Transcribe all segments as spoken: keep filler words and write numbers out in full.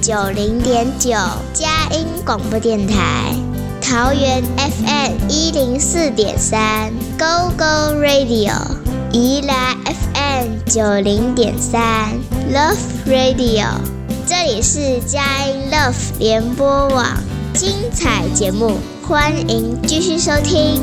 九零点九，佳音广播电台，桃园 F M 一零四点三 ，Go Go Radio， 宜兰 F M 九零点三 ，Love Radio， 这里是佳音 Love 联播网，精彩节目，欢迎继续收听。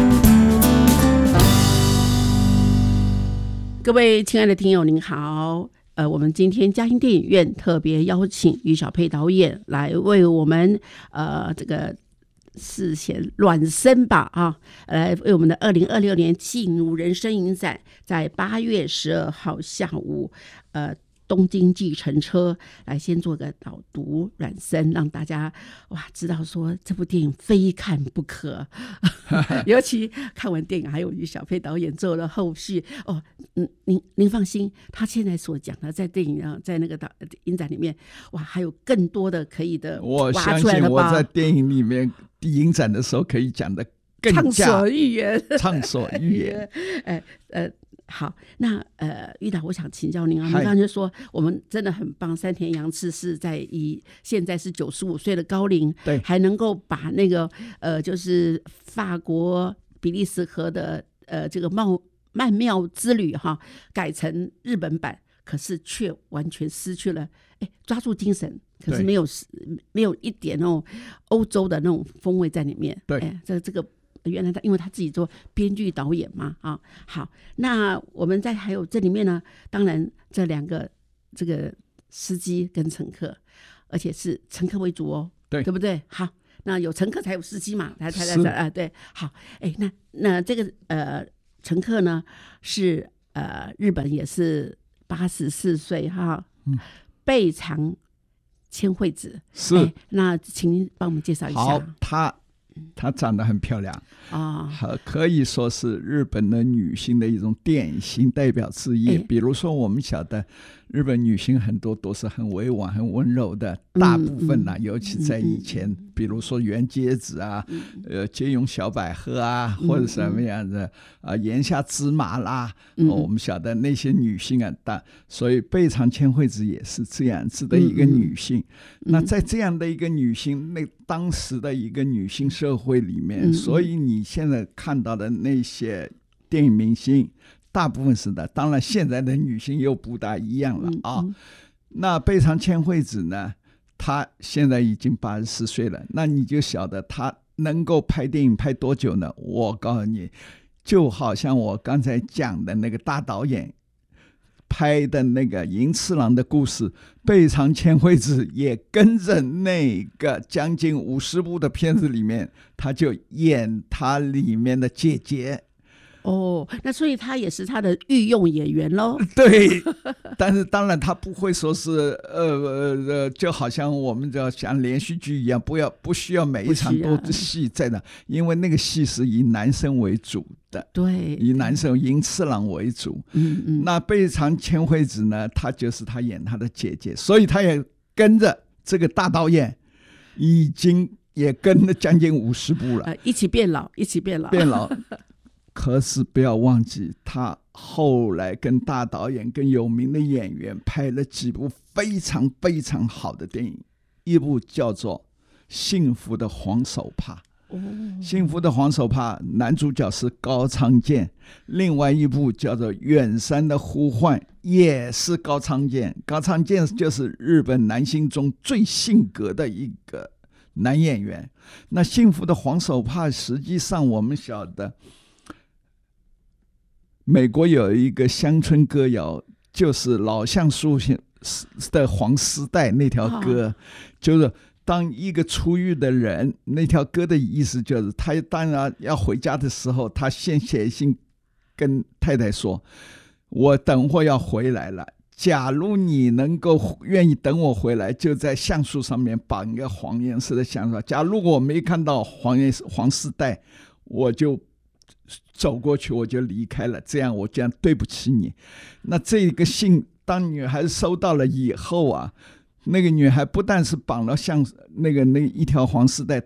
各位亲爱的听友您好，呃，我们今天佳音电影院特别邀请于小佩导演来为我们呃这个事前暖身吧啊，来为我们的二零二六年进入人生影展，在八月十二号下午呃。东京计程车来先做个导读暖身，让大家哇知道说这部电影非看不可尤其看完电影还有于小佩导演做了后续哦，嗯，您您放心，他现在所讲的在电影啊，在那个导影展里面，哇，还有更多的可以的我挖出来的吧。 相信我在电影里面影展的时候可以讲的更加畅所欲言， 畅所欲言。 呃呃。好，那呃，于导，我想请教您啊，您刚才就说我们真的很棒，山田洋次是在以现在是九十五岁的高龄， 对， 还能够把那个呃，就是法国比利时河的呃这个曼曼妙之旅哈，改成日本版，可是却完全失去了，哎，抓住精神，可是没有没有一点那种欧洲的那种风味在里面， 对， 哎，这这个。原来他因为他自己做编剧导演嘛啊，好，那我们在还有这里面呢，当然这两个这个司机跟乘客，而且是乘客为主哦， 对对不对？好，那有乘客才有司机嘛，才才才啊，对，好，哎，那那这个呃乘客呢是呃日本也是八十四岁哈，嗯，倍长千惠子是、 哎，那请您帮我们介绍一下。 好，他。她长得很漂亮啊、哦，可以说是日本的女性的一种典型代表之一。比如说，我们晓得日本女性很多都是很委婉、很温柔的，大部分呢、啊嗯，尤其在以前，嗯、比如说原节子啊，嗯、呃，借用小百合啊，嗯、或者什么样的啊、呃，盐下芝麻啦、嗯哦，我们晓得那些女性啊，但所以倍长千惠子也是这样子的一个女性。嗯、那在这样的一个女性，那当时的一个女性社会里面，嗯、所以你现在看到的那些电影明星大部分是的，当然现在的女性又不大一样了啊、嗯嗯、那倍长千惠子呢，她现在已经八十四岁了，那你就晓得她能够拍电影拍多久呢？我告诉你，就好像我刚才讲的那个大导演拍的那个银次郎的故事，倍长千惠子也跟着那个将近五十部的片子里面，他就演他里面的姐姐。 哦，那所以他也是他的御用演员咯。 对，但是当然他不会说是呃呃，就好像我们就像连续剧一样，不要不需要每一场都是戏在那，因为那个戏是以男生为主的， 对， 以男生银次郎为主。嗯嗯，那倍长千惠子呢，他就是他演他的姐姐，所以他也跟着这个大导演，已经也跟了将近五十部了、 呃，一起变老，一起变老， 变老。可是不要忘记，他后来跟大导演、跟有名的演员拍了几部非常非常好的电影，一部叫做《幸福的黄手帕》。哦，幸福的黄手帕男主角是高仓健，另外一部叫做《远山的呼唤》，也是高仓健。高仓健就是日本男星中最性格的一个男演员。那幸福的黄手帕，实际上我们晓得美国有一个乡村歌谣，就是老橡树的黄丝带那条歌、哦、就是当一个出狱的人，那条歌的意思就是他当然要回家的时候，他先写信跟太太说，我等会要回来了，假如你能够愿意等我回来，就在橡树上面绑一个黄颜色的橡树，假如我没看到黄颜黄丝带，我就走过去，我就离开了，这样我这样对不起你。那这个信当女孩收到了以后啊，那个女孩不但是绑了像那个那一条黄丝带，她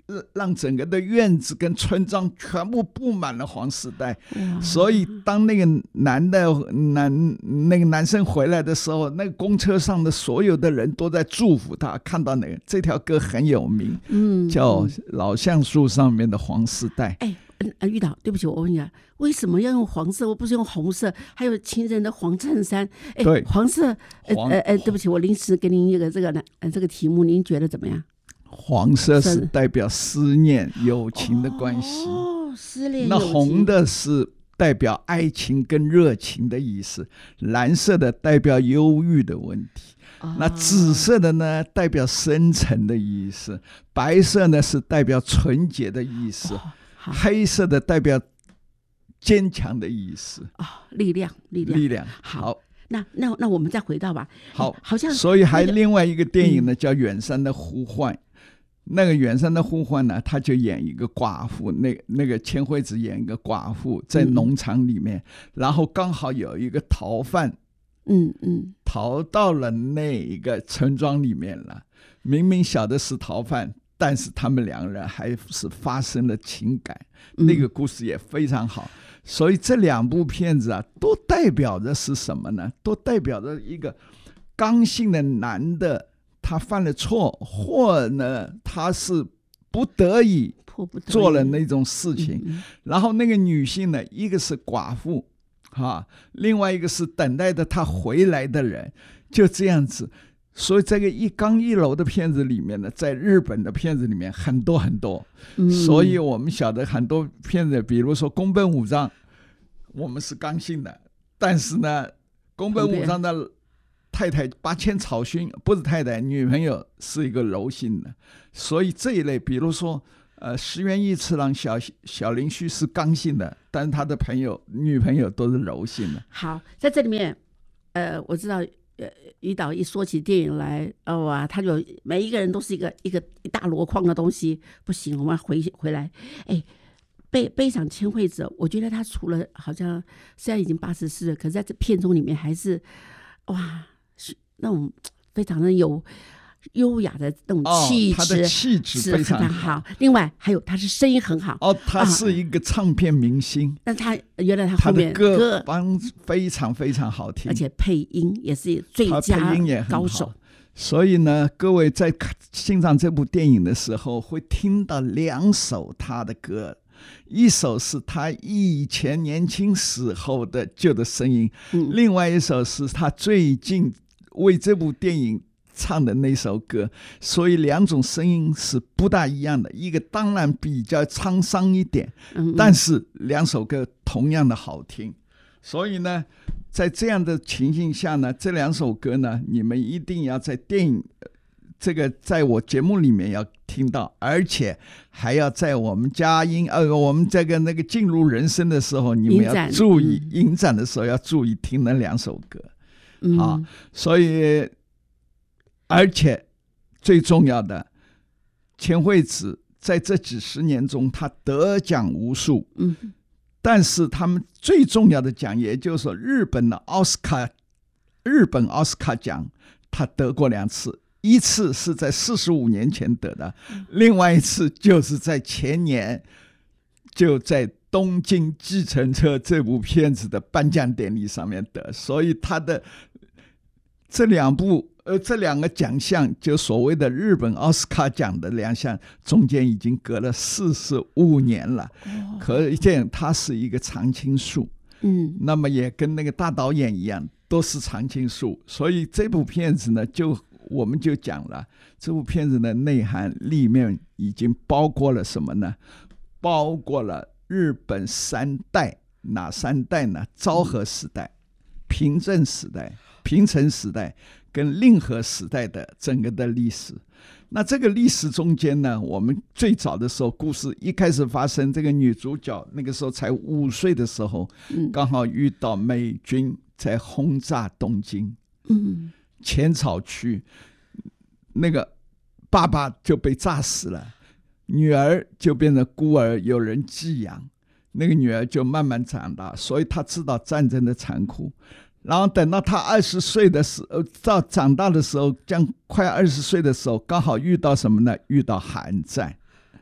让整个的院子跟村庄全部布满了黄丝带。所以当那个男的男那个男生回来的时候，那个公车上的所有的人都在祝福他。看到那个这条歌很有名，嗯，叫老橡树上面的黄丝带。 哎，嗯，玉导，对不起，我问你啊，为什么要用黄色？我不是用红色？还有情人的黄衬衫，哎，对，黄色，呃呃呃，对不起，我临时给您一个这个呢，呃，这个题目，您觉得怎么样？ 黄色是代表思念、友情的关系， 哦，思念。 那红的是代表爱情跟热情的意思，蓝色的代表忧郁的问题。那紫色的呢，代表深沉的意思；白色呢是代表纯洁的意思；哦、黑色的代表坚强的意思。 哦，力量，力量， 力量。 好，那那那我们再回到吧。 好， 好像所以还另外一个电影呢，嗯、叫《远山的呼唤》。那个《远山的呼唤》呢，他就演一个寡妇，那那个千惠子演一个寡妇，在农场里面，嗯、然后刚好有一个逃犯。嗯嗯，逃到了那一个村庄里面了。明明晓得是逃犯，但是他们两个人还是发生了情感。嗯、那个故事也非常好。所以这两部片子啊，都代表的是什么呢？都代表着一个刚性的男的，他犯了错，或呢他是不得已做了那种事情。嗯嗯、然后那个女性呢，一个是寡妇。啊，另外一个是等待着他回来的人，就这样子。所以这个一刚一楼的片子里面呢，在日本的片子里面很多很多，嗯、所以我们晓得很多片子，比如说宫本武藏，我们是刚性的，但是呢，宫本武藏的太太八千草薰不是太太，女朋友是一个柔性的，所以这一类，比如说。呃，石原一次郎小小林旭是刚性的，但是他的朋友女朋友都是柔性的。 好，在这里面，呃，我知道，呃，于导一说起电影来，哦哇，他就每一个人都是一个一个一大箩筐的东西。不行，我们回回来，哎，悲悲伤千惠子，我觉得他除了好像虽然已经八十四了，可是在这片中里面还是哇，是那种非常的有。优雅的那种气质， 哦、他的气质非常好。 另外还有他是声音很好哦，他是一个唱片明星。 那、啊、他原来他后面他的歌帮非常非常好听， 而且配音也是最佳高手。 所以呢，各位在欣赏这部电影的时候，会听到两首他的歌，一首是他以前年轻时候的旧的声音，嗯、另外一首是他最近为这部电影。唱的那首歌，所以两种声音是不大一样的，一个当然比较沧桑一点，嗯嗯但是两首歌同样的好听。所以呢，在这样的情形下呢，这两首歌呢，你们一定要在电影这个在我节目里面要听到，而且还要在我们佳音呃，我们这个那个进入人生的时候，你们要注意影展的时候要注意听那两首歌，嗯、好，所以。而且最重要的，千惠子在这几十年中，她得奖无数。嗯，但是他们最重要的奖，也就是说日本的奥斯卡，日本奥斯卡奖，她得过两次，一次是在四十五年前得的，另外一次就是在前年，就在东京计程车这部片子的颁奖典礼上面得，所以她的这两部。呃，这两个奖项就所谓的日本奥斯卡奖的两项，中间已经隔了四十五年了，哦、可见它是一个常青树。嗯，那么也跟那个大导演一样，都是常青树。所以这部片子呢，就我们就讲了，这部片子的内涵里面已经包括了什么呢？包括了日本三代，哪三代呢？昭和时代、平成时代、平成时代。跟令和时代的整个的历史，那这个历史中间呢，我们最早的时候，故事一开始发生，这个女主角那个时候才五岁的时候，嗯、刚好遇到美军在轰炸东京，嗯，浅草区，那个爸爸就被炸死了，女儿就变成孤儿，有人寄养，那个女儿就慢慢长大，所以她知道战争的残酷。然后等到他二十岁的时候，到长大的时候，将快二十岁的时候，刚好遇到什么呢？遇到韩战。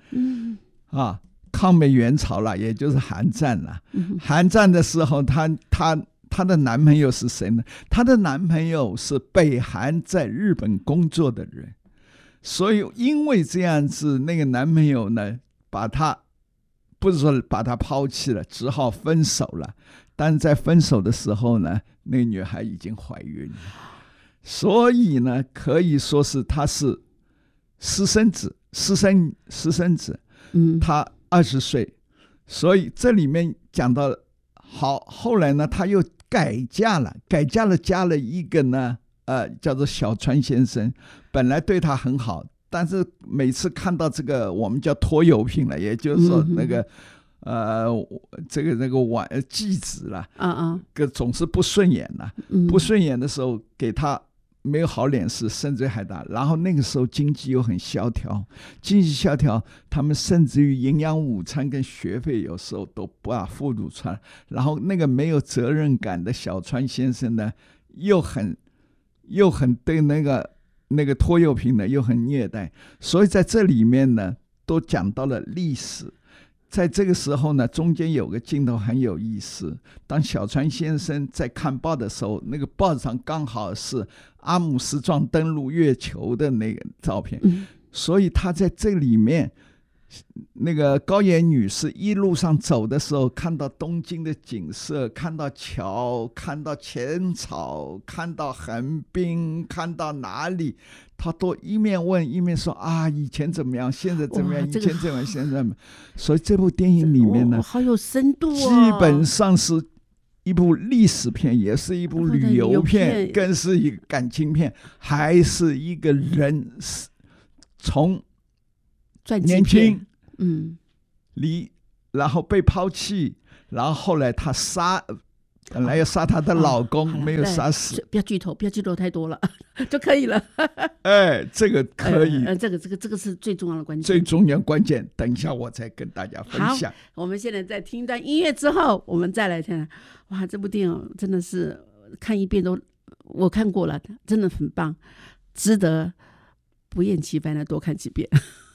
嗯啊，抗美援朝了，也就是韩战了。嗯、韩战的时候，她她她的男朋友是谁呢？她的男朋友是北韩在日本工作的人，所以因为这样子，那个男朋友呢，把她不是说把她抛弃了，只好分手了。但是在分手的时候呢，那个女孩已经怀孕了，所以呢，可以说是她是私生子，私生私生子。嗯，她二十岁，所以这里面讲到好，后来呢，她又改嫁了，改嫁了，加了一个呢，呃，叫做小川先生，本来对她很好，但是每次看到这个我们叫拖油瓶了，也就是说那个。嗯呃，这个那个晚继子了，啊啊，总是不顺眼了，嗯，不顺眼的时候给他没有好脸色，甚至还打。然后那个时候经济又很萧条，经济萧条，他们甚至于营养午餐跟学费有时候都不把付入出来。然后那个没有责任感的小川先生呢，又很又很对那个那个拖油瓶呢又很虐待，所以在这里面呢，都讲到了历史。在这个时候呢，中间有个镜头很有意思。当小川先生在看报的时候，那个报上刚好是阿姆斯壮登陆月球的那个照片，嗯、所以他在这里面，那个高野女士一路上走的时候，看到东京的景色，看到桥，看到浅草，看到横滨，看到哪里，他都一面问一面说啊，以前怎么样，现在怎么样，以前怎么样，现在怎么样。所以这部电影里面呢， 好有深度啊， 基本上是一部历史片，也是一部旅游片，更是一个感情片，还是一个人从年轻，嗯，离，然后被抛弃，然后后来他杀。本来要杀她的老公，哦、没有杀死。 不要剧透，不要剧透太多了就可以了。 哎，这个可以。 呃，这个这个这个是最重要的关键。 最重要关键，等一下我再跟大家分享。 好，我们现在在听一段音乐之后，我们再来看。哇，这部电影真的是看一遍都我看过了，真的很棒，值得不厌其烦的多看几遍。